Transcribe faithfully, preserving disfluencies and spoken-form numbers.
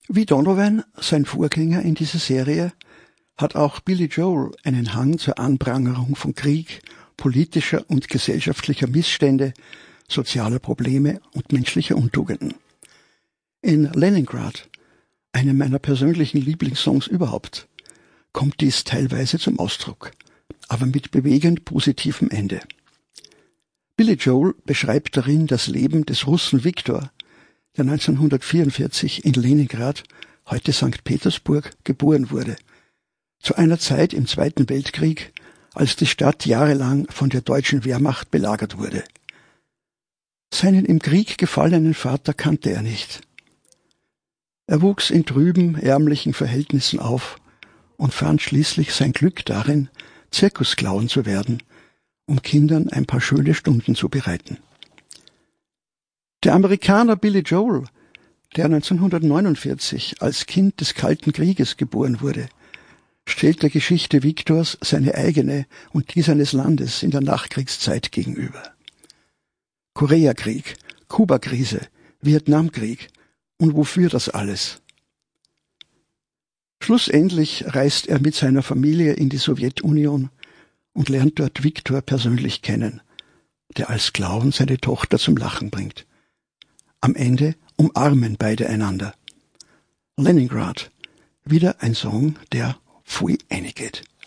Wie Donovan, sein Vorgänger in dieser Serie, hat auch Billy Joel einen Hang zur Anprangerung von Krieg, politischer und gesellschaftlicher Missstände, sozialer Probleme und menschlicher Untugenden. In Leningrad, einem meiner persönlichen Lieblingssongs überhaupt, kommt dies teilweise zum Ausdruck, aber mit bewegend positivem Ende. Billy Joel beschreibt darin das Leben des Russen Viktor, der neunzehnhundertvierundvierzig in Leningrad, heute Sankt Petersburg, geboren wurde, zu einer Zeit im Zweiten Weltkrieg, als die Stadt jahrelang von der deutschen Wehrmacht belagert wurde. Seinen im Krieg gefallenen Vater kannte er nicht. Er wuchs in trüben, ärmlichen Verhältnissen auf und fand schließlich sein Glück darin, Zirkusclown zu werden, um Kindern ein paar schöne Stunden zu bereiten. Der Amerikaner Billy Joel, der neunzehnhundertneunundvierzig als Kind des Kalten Krieges geboren wurde, stellt der Geschichte Viktors seine eigene und die seines Landes in der Nachkriegszeit gegenüber. Koreakrieg, Kubakrise, Vietnamkrieg und wofür das alles? Schlussendlich reist er mit seiner Familie in die Sowjetunion und lernt dort Viktor persönlich kennen, der als Clown seine Tochter zum Lachen bringt. Am Ende umarmen beide einander. Leningrad, wieder ein Song, der pfui eingeht.